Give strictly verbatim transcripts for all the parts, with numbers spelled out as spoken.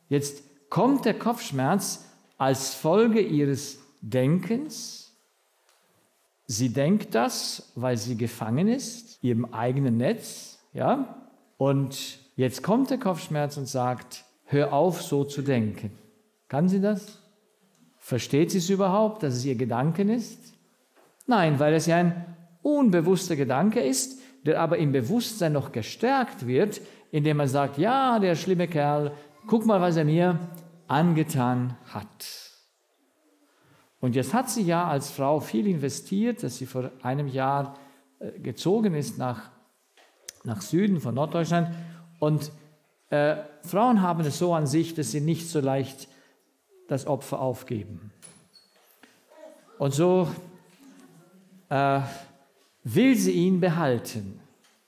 Jetzt kommt der Kopfschmerz als Folge ihres Denkens. Sie denkt das, weil sie gefangen ist, ihrem eigenen Netz, ja? Und jetzt kommt der Kopfschmerz und sagt, hör auf, so zu denken. Kann sie das? Versteht sie es überhaupt, dass es ihr Gedanken ist? Nein, weil es ja ein unbewusster Gedanke ist, der aber im Bewusstsein noch gestärkt wird, indem man sagt, ja, der schlimme Kerl, guck mal, was er mir angetan hat. Und jetzt hat sie ja als Frau viel investiert, dass sie vor einem Jahr äh, gezogen ist nach, nach Süden von Norddeutschland. Und äh, Frauen haben es so an sich, dass sie nicht so leicht das Opfer aufgeben. Und so äh, will sie ihn behalten.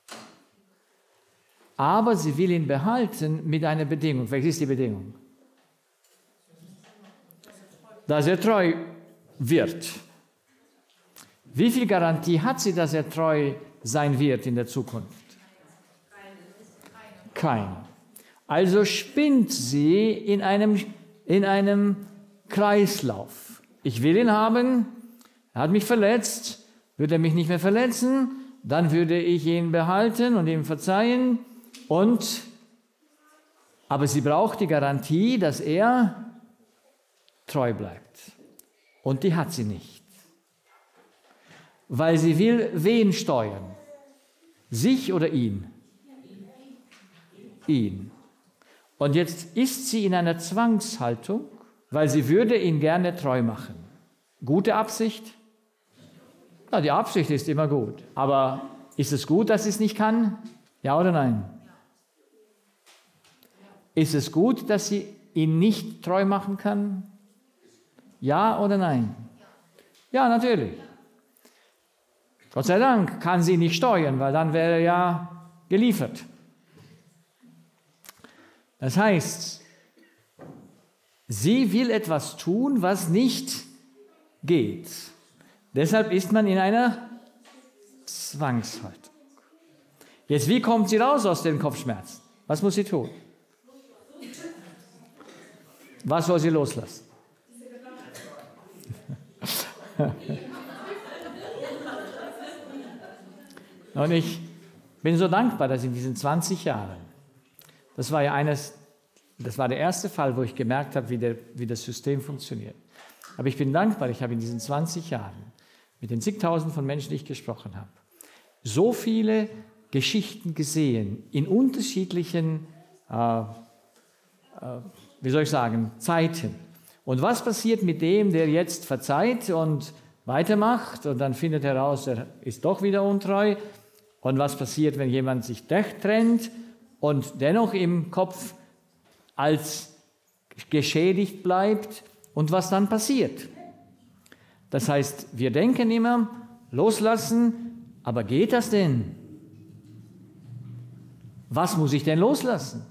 Aber sie will ihn behalten mit einer Bedingung. Welche ist die Bedingung? Dass er treu wird. Wie viel Garantie hat sie, dass er treu sein wird in der Zukunft? Keine. Also spinnt sie in einem, in einem Kreislauf. Ich will ihn haben, er hat mich verletzt, würde er mich nicht mehr verletzen, dann würde ich ihn behalten und ihm verzeihen. Und, aber sie braucht die Garantie, dass er treu bleibt. Und die hat sie nicht. Weil sie will wen steuern? Sich oder ihn? Ihn. Und jetzt ist sie in einer Zwangshaltung, weil sie würde ihn gerne treu machen. Gute Absicht? Ja, die Absicht ist immer gut. Aber ist es gut, dass sie es nicht kann? Ja oder nein? Ist es gut, dass sie ihn nicht treu machen kann? Ja oder nein? Ja, natürlich. Gott sei Dank kann sie nicht steuern, weil dann wäre er ja geliefert. Das heißt, sie will etwas tun, was nicht geht. Deshalb ist man in einer Zwangshaltung. Jetzt, wie kommt sie raus aus den Kopfschmerzen? Was muss sie tun? Was soll sie loslassen? Und ich bin so dankbar, dass in diesen zwanzig Jahren, das war ja eines, das war der erste Fall, wo ich gemerkt habe, wie, der, wie das System funktioniert. Aber ich bin dankbar, ich habe in diesen zwanzig Jahren mit den zigtausenden von Menschen, die ich gesprochen habe, so viele Geschichten gesehen, in unterschiedlichen, äh, äh, wie soll ich sagen, Zeiten. Und was passiert mit dem, der jetzt verzeiht und weitermacht und dann findet heraus, er ist doch wieder untreu? Und was passiert, wenn jemand sich trennt und dennoch im Kopf als geschädigt bleibt? Und was dann passiert? Das heißt, wir denken immer, loslassen, aber geht das denn? Was muss ich denn loslassen?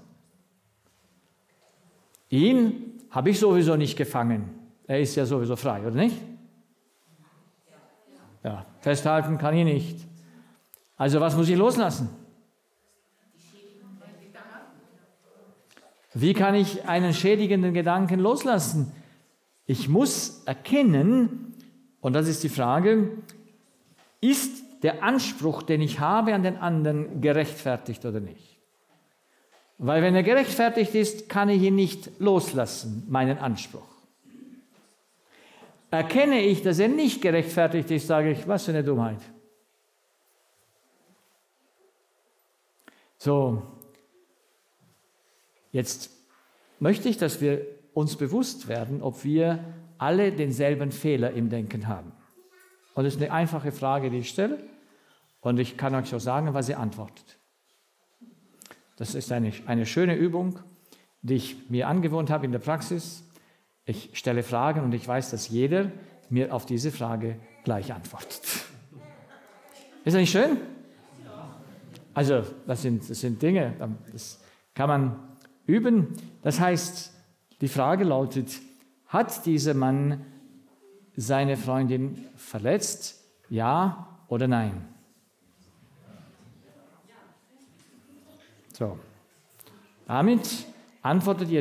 Ihn habe ich sowieso nicht gefangen. Er ist ja sowieso frei, oder nicht? Ja, festhalten kann ich nicht. Also was muss ich loslassen? Wie kann ich einen schädigenden Gedanken loslassen? Ich muss erkennen, und das ist die Frage, ist der Anspruch, den ich habe an den anderen, gerechtfertigt oder nicht? Weil wenn er gerechtfertigt ist, kann ich ihn nicht loslassen, meinen Anspruch. Erkenne ich, dass er nicht gerechtfertigt ist, sage ich, was für eine Dummheit. So, jetzt möchte ich, dass wir uns bewusst werden, ob wir alle denselben Fehler im Denken haben. Und das ist eine einfache Frage, die ich stelle. Und ich kann euch auch sagen, was ihr antwortet. Das ist eine, eine schöne Übung, die ich mir angewohnt habe in der Praxis. Ich stelle Fragen und ich weiß, dass jeder mir auf diese Frage gleich antwortet. Ist das nicht schön? Also, das sind, das sind Dinge, das kann man üben. Das heißt, die Frage lautet, hat dieser Mann seine Freundin verletzt? Ja oder nein? So, damit antwortet ihr